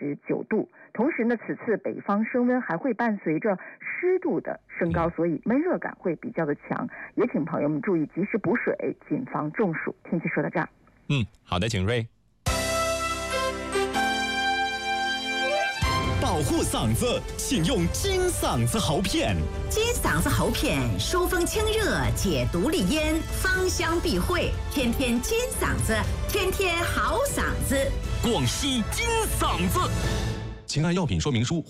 39度。同时呢，此次北方升温还会伴随着湿度的升高，所以闷热感会比较的强，也请朋友们注意及时补水，谨防中暑。天气说到这儿。 好的，景瑞。 保护嗓子，请用金嗓子喉片。 金嗓子喉片疏风清热，解毒利咽，芳香避秽，天天金嗓子，天天好嗓子。 广西金嗓子。请按药品说明书